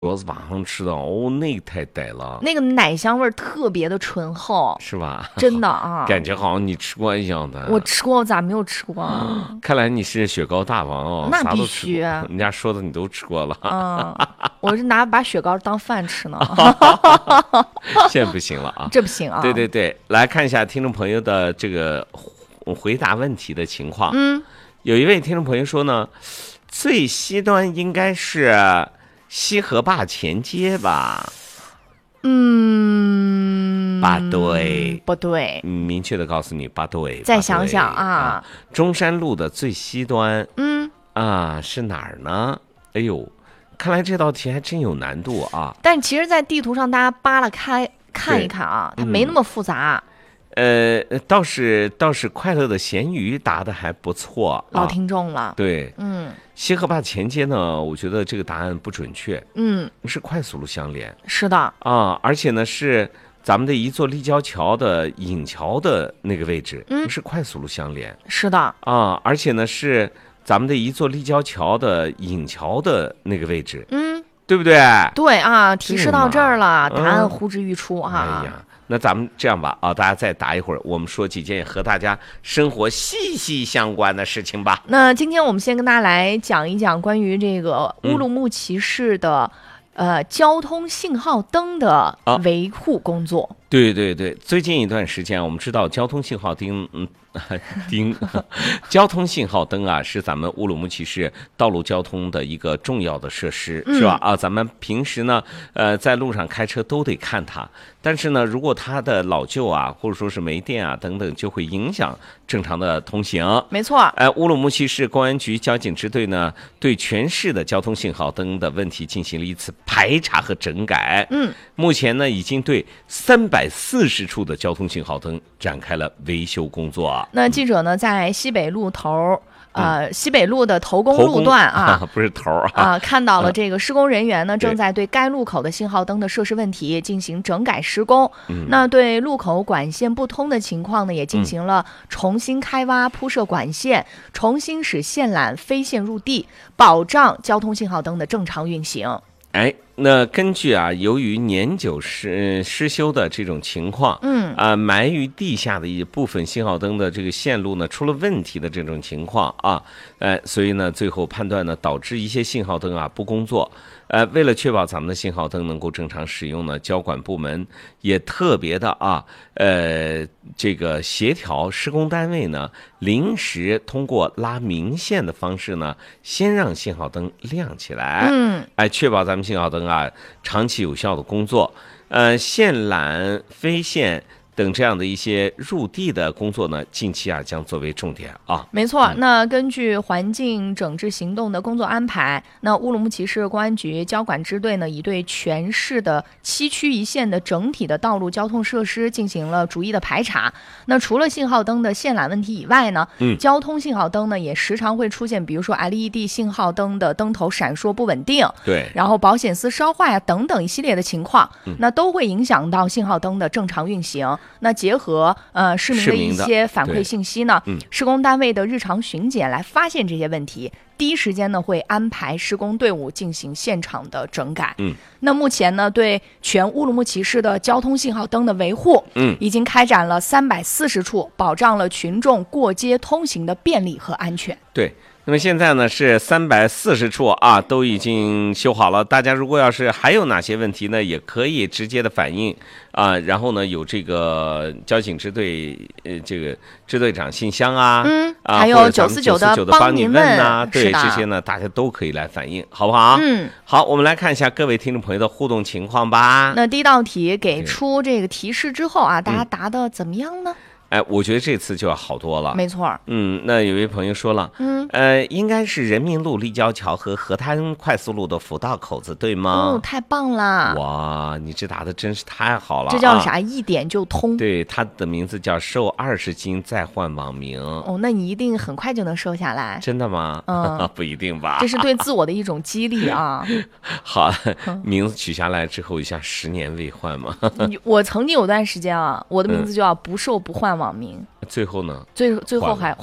我是网上吃的哦，那个太呆了， 那个奶香味儿特别的醇厚， 是吧？ 真的啊， 感觉好像你吃过一样的。 我吃过，我咋没有吃过啊？ 看来你是雪糕大王哦， 那啥都必须吃过，人家说的你都吃过了。 我是把雪糕当饭吃呢。 现在不行了啊， 这不行啊。 对对对，来看一下听众朋友的这个回答问题的情况。有一位听众朋友说呢，最西端应该是西河坝前街吧？不对， 不对， 明确的告诉你不对。 再想想啊， 中山路的最西端，是哪儿呢？哎呦，看来这道题还真有难度啊。 但其实，在地图上大家扒拉开看一看啊，它没那么复杂。 倒是快乐的咸鱼答的还不错， 老听众了。 对，西河坝前街呢，我觉得这个答案不准确，是快速路相连。 是的啊，而且呢是咱们的一座立交桥的引桥的那个位置，是快速路相连。 是的啊，而且呢是咱们的一座立交桥的引桥的那个位置，对不对？ 对啊，提示到这儿了，答案呼之欲出啊。 哎呀。那咱们这样吧，大家再答一会儿，我们说几件和大家生活息息相关的事情吧。 那今天我们先跟大家来讲一讲关于这个乌鲁木齐市的交通信号灯的维护工作。 对对对，最近一段时间我们知道交通信号交通信号灯啊，是咱们乌鲁木齐市道路交通的一个重要的设施，是吧？咱们平时呢，在路上开车都得看它。但是呢，如果它的老旧啊，或者说是没电啊等等，就会影响正常的通行。 没错。 乌鲁木齐市公安局交警支队呢，对全市的交通信号灯的问题进行了一次排查和整改。目前呢，已经对340处的交通信号灯展开了维修工作。 那记者呢，在西北路西北路的头工路段啊， 不是头啊， 看到了这个施工人员呢，正在对该路口的信号灯的设施问题进行整改施工。那对路口管线不通的情况呢，也进行了重新开挖铺设管线，重新使线缆飞线入地，保障交通信号灯的正常运行。 那根据由于年久失修的这种情况，埋于地下的一部分信号灯的这个线路呢出了问题的这种情况啊，所以呢最后判断呢导致一些信号灯不工作。为了确保咱们的信号灯能够正常使用呢，交管部门也特别的这个协调施工单位呢，临时通过拉明线的方式呢，先让信号灯亮起来，确保咱们信号灯长期有效的工作。线缆飞线等这样的一些入地的工作呢，近期将作为重点啊。 没错，那根据环境整治行动的工作安排，那乌鲁木齐市公安局交管支队呢，已对全市的7区1线的整体的道路交通设施进行了逐一的排查。那除了信号灯的线缆问题以外呢，交通信号灯呢也时常会出现，比如说 LED 信号灯的灯头闪烁不稳定， 对， 然后保险丝烧坏等等一系列的情况，那都会影响到信号灯的正常运行。那结合市民的一些反馈信息呢，施工单位的日常巡检来发现这些问题，第一时间呢会安排施工队伍进行现场的整改。那目前呢，对全乌鲁木齐市的交通信号灯的维护，已经开展了340处，保障了群众过街通行的便利和安全。 对。那么现在呢是340处都已经修好了。大家如果要是还有哪些问题呢，也可以直接的反映然后呢有这个交警支队这个支队长信箱还有949的帮您问对，这些呢大家都可以来反映，好不好？好，我们来看一下各位听众朋友的互动情况吧。 那第一道题给出这个提示之后大家答的怎么样呢？ 我觉得这次就要好多了。 没错。 那有位朋友说了，应该是人民路立交桥和河滩快速路的辅道口子，对吗？ 太棒了！ 哇，你这答的真是太好了。 这叫啥？一点就通。 对，他的名字叫瘦20斤再换网名。 那你一定很快就能瘦下来。 真的吗？不一定吧。 这是对自我的一种激励啊。 好，名字取下来之后，一下10年未换嘛。 我曾经有段时间我的名字就要不瘦不换网名。 最后呢？ 最后还